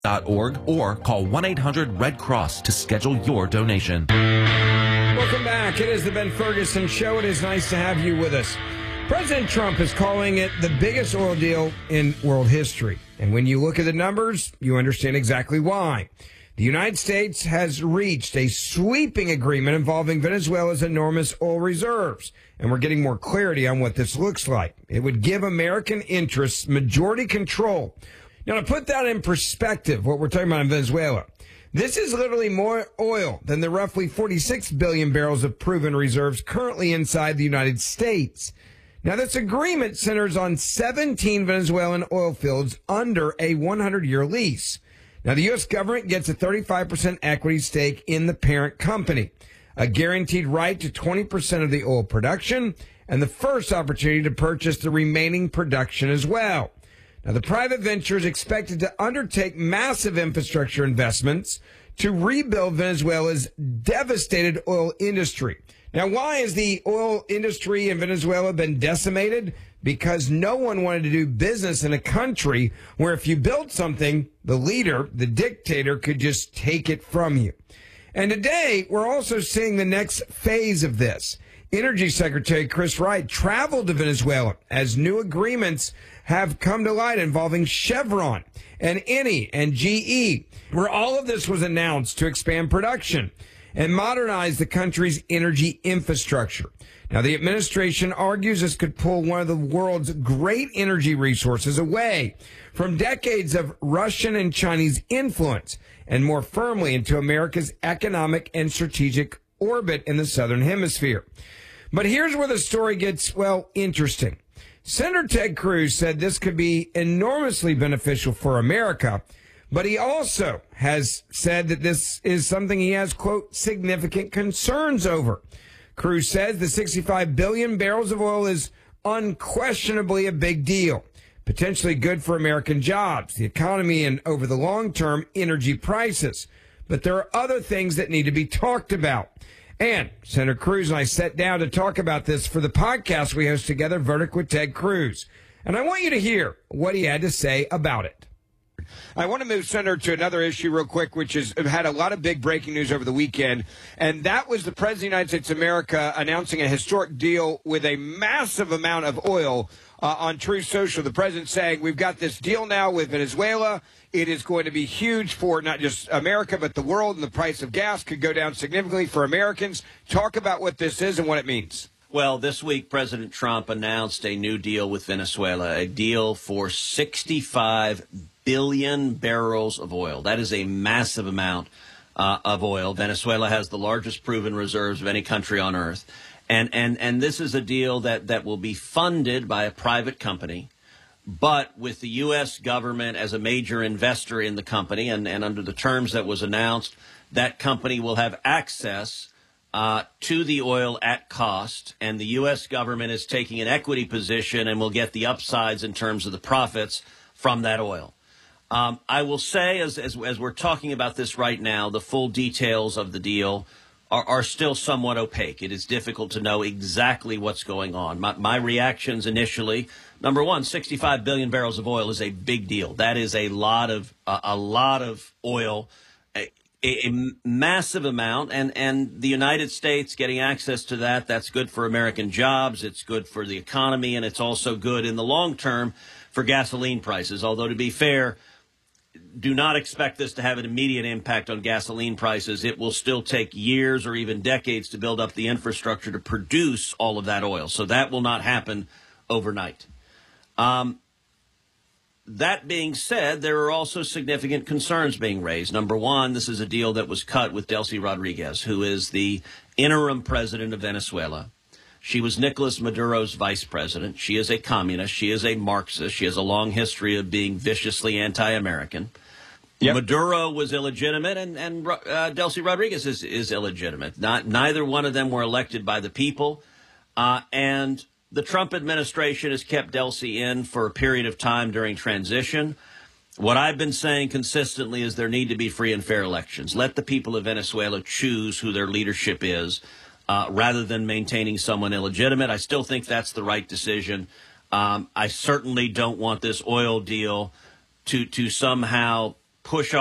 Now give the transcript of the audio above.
org or call 1-800-RED-CROSS to schedule your donation. Welcome back. It is the Ben Ferguson Show. It is nice to have you with us. President Trump is calling it the biggest oil deal in world history. And when you look at the numbers, you understand exactly why. The United States has reached a sweeping agreement involving Venezuela's enormous oil reserves. And we're getting more clarity on what this looks like. It would give American interests majority control. Now, to put that in perspective, what we're talking about in Venezuela, this is literally more oil than the roughly 46 billion barrels of proven reserves currently inside the United States. Now, this agreement centers on 17 Venezuelan oil fields under a 100-year lease. Now, the U.S. government gets a 35% equity stake in the parent company, a guaranteed right to 20% of the oil production, and the first opportunity to purchase the remaining production as well. Now, the private venture is expected to undertake massive infrastructure investments to rebuild Venezuela's devastated oil industry. Now, why has the oil industry in Venezuela been decimated? Because no one wanted to do business in a country where if you built something, the leader, the dictator, could just take it from you. And today, we're also seeing the next phase of this. Energy Secretary Chris Wright traveled to Venezuela as new agreements have come to light involving Chevron and Eni and GE, where all of this was announced to expand production and modernize the country's energy infrastructure. Now, the administration argues this could pull one of the world's great energy resources away from decades of Russian and Chinese influence and more firmly into America's economic and strategic orbit in the Southern Hemisphere. But here's where the story gets, well, interesting. Senator Ted Cruz said this could be enormously beneficial for America, but he also has said that this is something he has, quote, significant concerns over. Cruz says the 65 billion barrels of oil is unquestionably a big deal, potentially good for American jobs, the economy, and over the long term, energy prices. But there are other things that need to be talked about. And Senator Cruz and I sat down to talk about this for the podcast we host together, Verdict with Ted Cruz. And I want you to hear what he had to say about it. I want to move, Senator, to another issue real quick, which has had a lot of big breaking news over the weekend. And that was the President of the United States of America announcing a historic deal with a massive amount of oil on Truth Social. The president saying, we've got this deal now with Venezuela. It is going to be huge for not just America, but the world, and the price of gas could go down significantly for Americans. Talk about what this is and what it means. Well, this week, President Trump announced a new deal with Venezuela, a deal for 65 billion barrels of oil. That is a massive amount of oil. Venezuela has the largest proven reserves of any country on earth. And this is a deal that will be funded by a private company, but with the U.S. government as a major investor in the company, and under the terms that was announced, that company will have access to the oil at cost, and the U.S. government is taking an equity position and will get the upsides in terms of the profits from that oil. I will say, as we're talking about this right now, the full details of the deal are still somewhat opaque. It is difficult to know exactly what's going on. My reactions initially, number one, 65 billion barrels of oil is a big deal. That is a lot of oil, a massive amount, and the United States getting access to that, that's good for American jobs, it's good for the economy, and it's also good in the long term for gasoline prices. Although, to be fair, do not expect this to have an immediate impact on gasoline prices. It will still take years or even decades to build up the infrastructure to produce all of that oil. So that will not happen overnight. That being said, there are also significant concerns being raised. Number one, this is a deal that was cut with Delcy Rodriguez, who is the interim president of Venezuela. She was Nicolas Maduro's vice president. She is a communist. She is a Marxist. She has a long history of being viciously anti-American. Yep. Maduro was illegitimate, and Delcy Rodriguez is illegitimate. Neither one of them were elected by the people. And the Trump administration has kept Delcy in for a period of time during transition. What I've been saying consistently is there need to be free and fair elections. Let the people of Venezuela choose who their leadership is. Rather than maintaining someone illegitimate. I still think that's the right decision. I certainly don't want this oil deal to somehow push